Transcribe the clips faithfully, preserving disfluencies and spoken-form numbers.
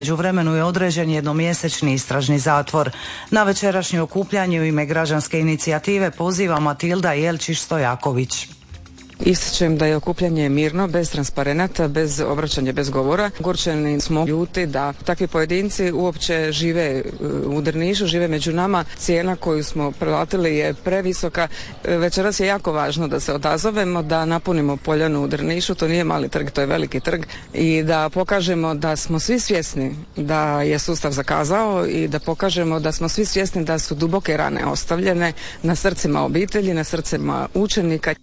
međuvremenu je određen jednomjesečni istražni zatvor. Na večerašnje okupljanje u ime građanske inicijative poziva Matilda Jelčić-Stojaković. Ističem da je okupljanje mirno, bez transparenata, bez obraćanja, bez govora. Gorčani smo ljuti da takvi pojedinci uopće žive u Drnišu, žive među nama. Cijena koju smo platili je previsoka. Večeras je jako važno da se odazovemo, da napunimo Poljanu u Drnišu. To nije mali trg, to je veliki trg. I da pokažemo da smo svi svjesni da je sustav zakazao i da pokažemo da smo svi svjesni da su duboke rane ostavljene na srcima obitelji, na srcima učenika.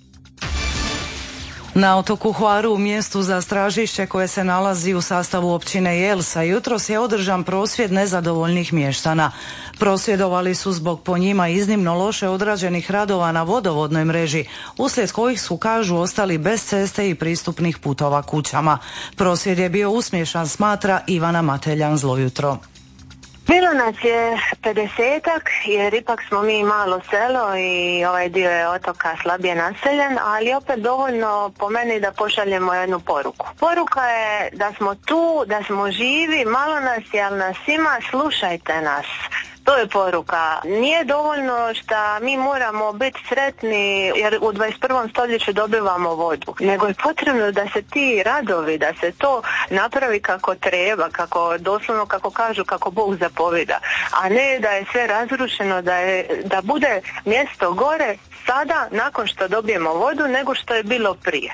Na otoku Hvaru, u mjestu za Stražišće koje se nalazi u sastavu općine Jelsa, jutros je održan prosvjed nezadovoljnih mještana. Prosvjedovali su zbog po njima iznimno loše odrađenih radova na vodovodnoj mreži, uslijed kojih su, kažu, ostali bez ceste i pristupnih putova kućama. Prosvjed je bio uspješan, smatra Ivana Mateljan, zlo jutro. Bilo nas je pedesetak, jer ipak smo mi malo selo i ovaj dio je otoka slabije naseljen, ali opet dovoljno po meni da pošaljemo jednu poruku. Poruka je da smo tu, da smo živi, malo nas je, ali nas ima, slušajte nas. To je poruka. Nije dovoljno što mi moramo biti sretni jer u dvadeset prvom stoljeću dobivamo vodu, nego je potrebno da se ti radovi, da se to napravi kako treba, kako doslovno kako kažu, kako Bog zapovida, a ne da je sve razrušeno, da, je, da bude mjesto gore sada nakon što dobijemo vodu nego što je bilo prije.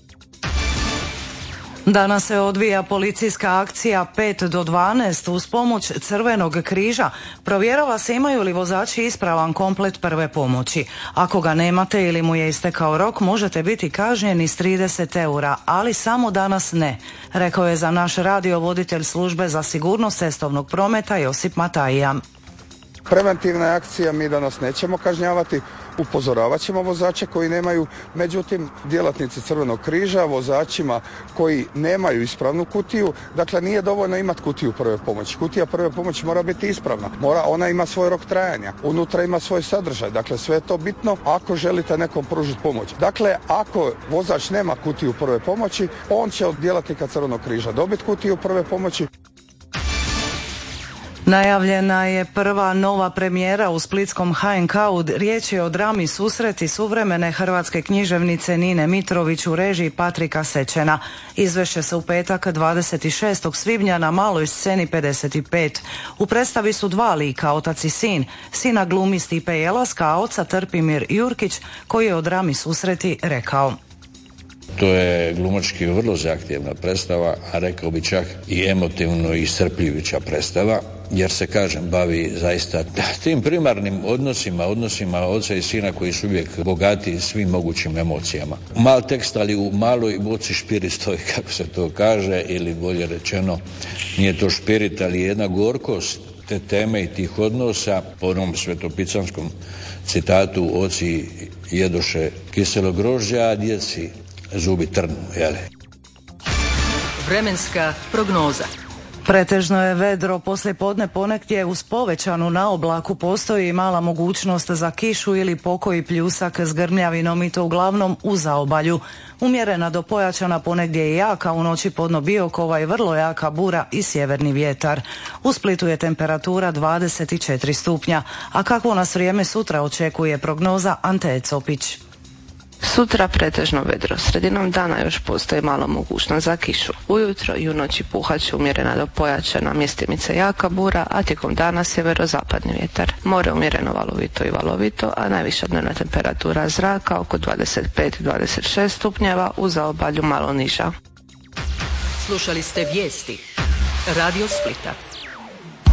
Danas se odvija policijska akcija pet do dvanaest uz pomoć Crvenog križa. Provjerava se imaju li vozači ispravan komplet prve pomoći. Ako ga nemate ili mu je istekao rok, možete biti kažnjeni s trideset eura, ali samo danas ne, rekao je za naš radio voditelj službe za sigurnost cestovnog prometa Josip Matajija. Preventivna akcija, mi danas nećemo kažnjavati, upozoravat ćemo vozače koji nemaju, međutim djelatnici Crvenog križa vozačima koji nemaju ispravnu kutiju, dakle nije dovoljno imati kutiju prve pomoći. Kutija prve pomoći mora biti ispravna, mora, ona ima svoj rok trajanja, unutra ima svoj sadržaj, dakle sve je to bitno ako želite nekom pružiti pomoć. Dakle, ako vozač nema kutiju prve pomoći, on će od djelatnika Crvenog križa dobiti kutiju prve pomoći. Najavljena je prva nova premijera u splitskom H N K-u. Riječ je o drami Susreti suvremene hrvatske književnice Nine Mitrović u režiji Patrika Sečena. Izvešće se u petak dvadeset šestog svibnja na maloj sceni pedeset pet. U predstavi su dva lika, otac i sin. Sina glumi Stipe Jelaska, a oca Trpimir Jurkić, koji je o drami Susreti rekao: To je glumački vrlo zahtjevna predstava, a rekao bi čak i emotivno iscrpljujuća predstava, jer se, kažem, bavi zaista tim primarnim odnosima, odnosima oca i sina koji su uvijek bogati svim mogućim emocijama. Mal tekst, ali u maloj boci špirit stoji, kako se to kaže, ili bolje rečeno, nije to špirit, ali jedna gorkost te teme i tih odnosa, po onom svetopicanskom citatu, oci jedoše kiselo grožđa, a djeci zubi trnu, jele. Vremenska prognoza. Pretežno je vedro, poslije podne ponegdje uz povećanu naoblaku postoji mala mogućnost za kišu ili pokoji pljusak s grmljavinom i to uglavnom u zaobalju. Umjerena do pojačana ponegdje i jaka, u noći podno Biokova i vrlo jaka bura i sjeverni vjetar. U Splitu je temperatura dvadeset četiri stupnja, a kakvo nas vrijeme sutra očekuje prognoza Ante Copić. Sutra pretežno vedro, sredinom dana još postoji malo mogućnost za kišu. Ujutro i u noći puhat će umjerena do pojačana mjestimica jaka bura, a tijekom dana sjeverozapadni vjetar. More umjereno valovito i valovito, a najviša dnevna temperatura zraka oko dvadeset pet do dvadeset šest stupnjeva, u zaobalju malo niža. Slušali ste vijesti Radio Splita.